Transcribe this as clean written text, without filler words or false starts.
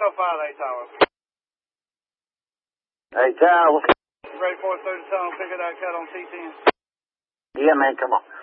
605 Tower. Hey, Tower. Ready for a 30 ton, pick it that cat on T10. Yeah, man, come on.